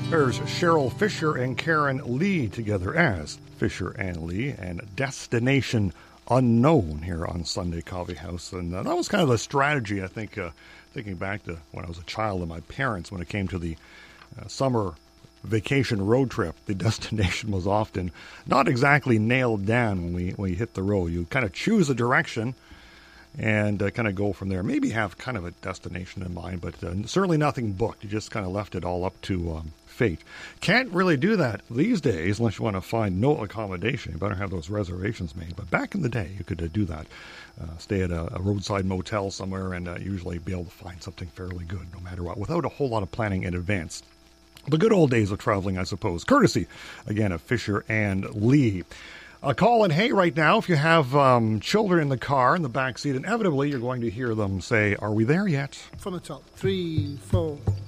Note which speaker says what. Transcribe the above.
Speaker 1: There's Cheryl Fisher and Karen Lee together as Fisher and Lee and Destination Unknown here on Sunday Coffee House. And that was kind of the strategy, I think, thinking back to when I was a child and my parents, when it came to the summer vacation road trip. The destination was often not exactly nailed down when we hit the road. You kind of choose a direction and kind of go from there. Maybe have kind of a destination in mind, but certainly nothing booked. You just kind of left it all up to fate. Can't really do that these days unless you want to find no accommodation. You better have those reservations made. But back in the day, you could do that. Stay at a roadside motel somewhere and usually be able to find something fairly good no matter what, without a whole lot of planning in advance. The good old days of traveling, I suppose. Courtesy, again, of Fisher and Lee. Call in, hey, right now, if you have children in the car in the back seat, inevitably you're going to hear them say, "Are we there yet?"
Speaker 2: From the top. 3, 4...